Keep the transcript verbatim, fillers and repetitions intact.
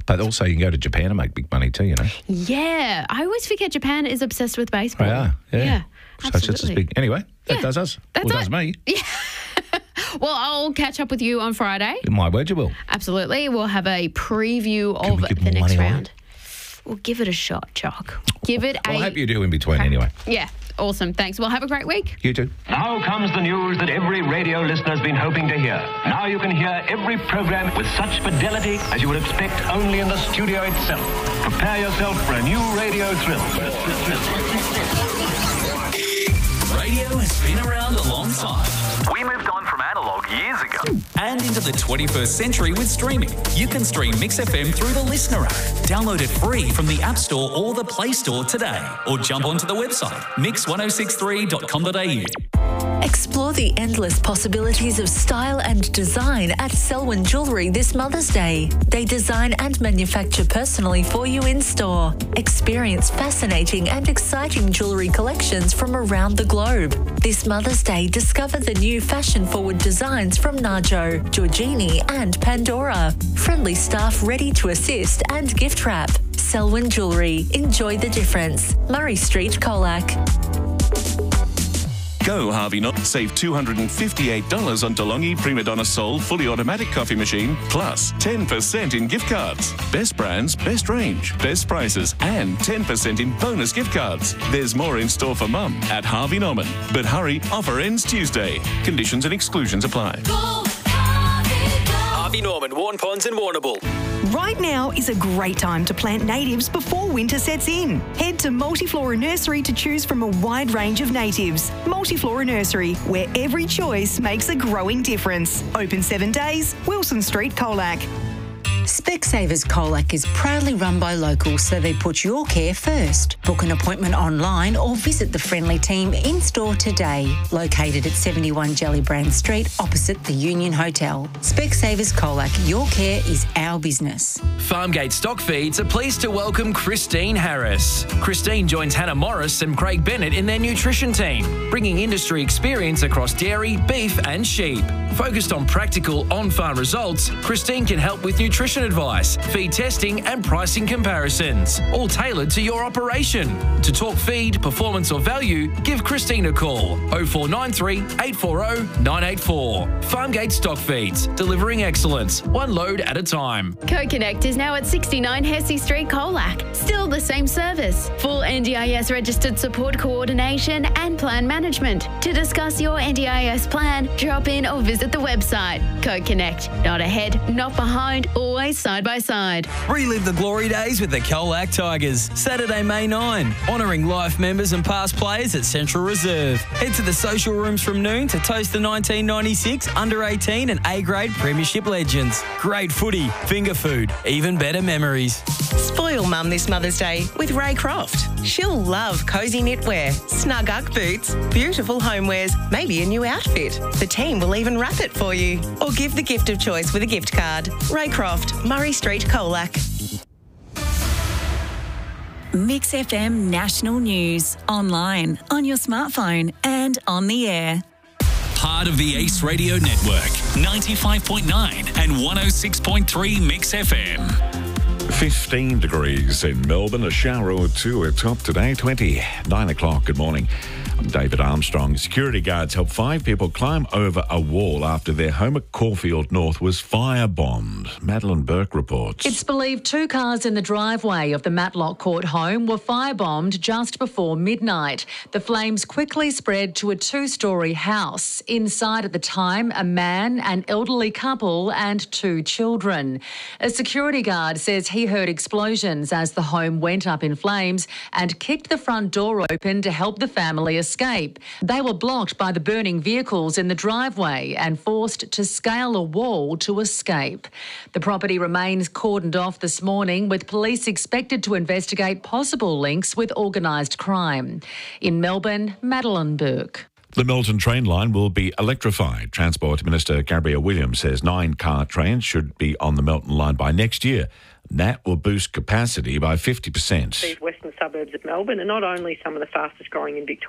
But also you can go to Japan and make big money too, you know. Yeah. I always forget Japan is obsessed with baseball. They are, yeah. Yeah, So it's just as big. Anyway, that Yeah. does us. That's well, it. does me. Yeah. Well, I'll catch up with you on Friday. My word, you will. Absolutely. We'll have a preview Can of we give the more next money away? round. We'll give it a shot, Chuck. Give it Well, a... I hope you do in between anyway. Yeah. Awesome. Thanks. Well, have a great week. You too. Now comes the news that every radio listener's been hoping to hear. Now you can hear every program with such fidelity as you would expect only in the studio itself. Prepare yourself for a new radio thrill. Radio has been around a long time. We moved on from analog years ago. And into the twenty-first century with streaming. You can stream Mix F M through the Listener app. Download it free from the App Store or the Play Store today. Or jump onto the website, mix ten sixty-three dot com dot a u. Explore the endless possibilities of style and design at Selwyn Jewellery this Mother's Day. They design and manufacture personally for you in store. Experience fascinating and exciting jewellery collections from around the globe. This Mother's Day, discover the new fashion-forward designs from Najo, Giorgini and Pandora. Friendly staff ready to assist and gift wrap. Selwyn Jewellery. Enjoy the difference. Murray Street, Colac. Go Harvey Norman. Save two hundred fifty-eight dollars on DeLonghi Prima Donna Sol fully automatic coffee machine, plus ten percent in gift cards. Best brands, best range, best prices, and ten percent in bonus gift cards. There's more in store for Mum at Harvey Norman. But hurry, offer ends Tuesday. Conditions and exclusions apply. Harvey Norman, Warn Ponds and Warrnambool. Right now is a great time to plant natives before winter sets in. Head to Multiflora Nursery to choose from a wide range of natives. Multiflora Nursery, where every choice makes a growing difference. Open seven days, Wilson Street, Colac. Specsavers Colac is proudly run by locals, so they put your care first. Book an appointment online or visit the friendly team in-store today. Located at seventy-one Jellybrand Street, opposite the Union Hotel. Specsavers Colac, your care is our business. Farmgate Stock Feeds are pleased to welcome Christine Harris. Christine joins Hannah Morris and Craig Bennett in their nutrition team, bringing industry experience across dairy, beef and sheep. Focused on practical on-farm results, Christine can help with nutrition advice, feed testing and pricing comparisons, all tailored to your operation. To talk feed, performance or value, give Christine a call oh four nine three, eight four oh, nine eight four. Farmgate Stock Feeds, delivering excellence, one load at a time. CoConnect is now at sixty-nine Hesse Street, Colac. Still the same service. Full N D I S registered support coordination and plan management. To discuss your N D I S plan, drop in or visit the website. CoConnect. Not ahead, not behind, always side by side. Relive the glory days with the Colac Tigers. Saturday, May ninth. Honouring life members and past players at Central Reserve. Head to the social rooms from noon to toast the nineteen ninety-six under eighteen and A-grade premiership legends. Great footy, finger food, even better memories. Spoil Mum this Mother's Day with Ray Croft. She'll love cosy knitwear, snug Ugg boots, beautiful homewares, maybe a new outfit. The team will even wrap it for you. Or give the gift of choice with a gift card. Ray Croft, Murray Street, Colac. Mix F M National News, online, on your smartphone and on the air. Part of the Ace Radio Network, ninety-five point nine and one oh six point three Mix F M. fifteen degrees in Melbourne, a shower or two at top today, twenty, nine o'clock. Good morning. I'm David Armstrong. Security guards helped five people climb over a wall after their home at Caulfield North was firebombed. Madeline Burke reports. It's believed two cars in the driveway of the Matlock Court home were firebombed just before midnight. The flames quickly spread to a two-storey house. Inside at the time, a man, an elderly couple and two children. A security guard says he heard explosions as the home went up in flames and kicked the front door open to help the family escape. They were blocked by the burning vehicles in the driveway and forced to scale a wall to escape. The property remains cordoned off this morning, with police expected to investigate possible links with organised crime. In Melbourne, Madeline Burke. The Melton train line will be electrified. Transport Minister Gabrielle Williams says nine car trains should be on the Melton line by next year. That will boost capacity by fifty percent. These western suburbs of Melbourne are not only some of the fastest growing in Victoria,